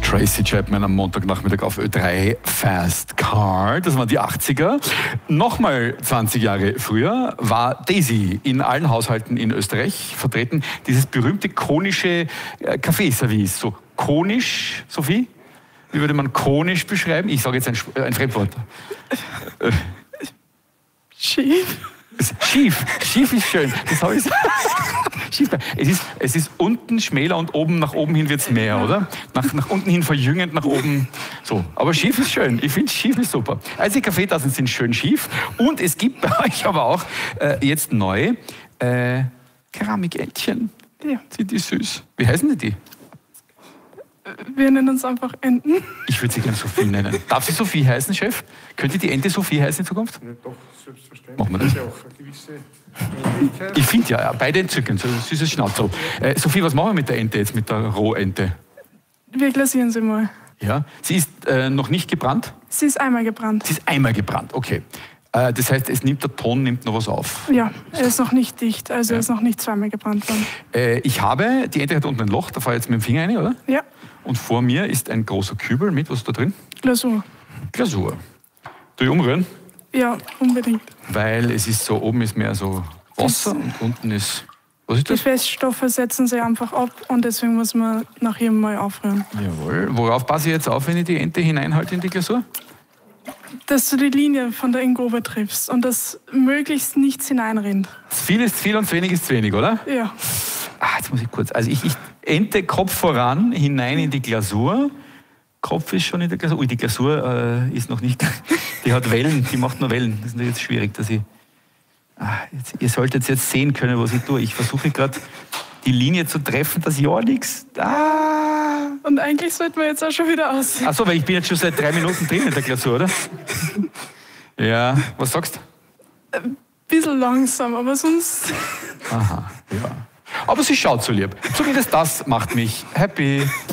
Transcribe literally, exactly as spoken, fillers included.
Tracy Chapman am Montagnachmittag auf Ö drei Fast Car. Das waren die achtziger. Nochmal zwanzig Jahre früher war Daisy in allen Haushalten in Österreich vertreten. Dieses berühmte konische Kaffeeservice. So konisch, Sophie? Wie würde man konisch beschreiben? Ich sage jetzt ein, ein Fremdwort. Schief. Schief. Schief ist schön. Das habe ich Schief. Es ist, es ist unten schmäler und oben nach oben hin wird es mehr, oder? Nach, nach unten hin verjüngend, nach oben so. Aber schief ist schön. Ich finde, schief ist super. Also die Kaffeetassen sind schön schief. Und es gibt bei euch aber auch äh, jetzt neu äh, Keramikentchen. Ja. Sind die süß? Wie heißen die? Wir nennen uns einfach Enten. Ich würde sie gerne Sophie nennen. Darf sie Sophie heißen, Chef? Könnte die Ente Sophie heißen in Zukunft? Ja, doch, selbstverständlich. Machen wir das. Ja, auch eine gewisse Ähnlichkeit. Ich finde ja, beide entzückend, so ein süßes Schnauzer. Äh, Sophie, was machen wir mit der Ente jetzt, mit der Rohente? Wir glasieren sie mal. Ja, sie ist äh, noch nicht gebrannt? Sie ist einmal gebrannt. Sie ist einmal gebrannt, okay. Äh, das heißt, es nimmt der Ton nimmt noch was auf. Ja, er ist noch nicht dicht, also Ja. er ist noch nicht zweimal gebrannt worden. Äh, ich habe, die Ente hat unten ein Loch, da fahre ich jetzt mit dem Finger rein, oder? Ja, Und vor mir ist ein großer Kübel mit, was ist da drin? Glasur. Glasur. Du ich umrühren? Ja, unbedingt. Weil es ist so, oben ist mehr so Wasser und unten ist, was ist Die das? Feststoffe setzen sie einfach ab und deswegen muss man nach jedem Mal aufrühren. Jawohl. Worauf passe ich jetzt auf, wenn ich die Ente hineinhalte in die Glasur? Dass du die Linie von der Ingrobe triffst und dass möglichst nichts hineinrinnt. Viel ist viel und zu wenig ist zu wenig, oder? Ja. Ah, jetzt muss ich kurz. Also ich, ich Ente Kopf voran, hinein in die Glasur. Kopf ist schon in der Glasur. Ui, die Glasur äh, ist noch nicht. Die hat Wellen, die macht nur Wellen. Das ist jetzt schwierig, dass ich. Ah, jetzt, ihr solltet jetzt sehen können, was ich tue. Ich versuche gerade die Linie zu treffen, dass ja nichts. Ah. Und eigentlich sollten wir jetzt auch schon wieder aus. Achso, weil ich bin jetzt schon seit drei Minuten drin in der Glasur, oder? Ja, was sagst du? Ein bisschen langsam, aber sonst. Aha, ja. Aber sie schaut so lieb. Zumindest das macht mich happy.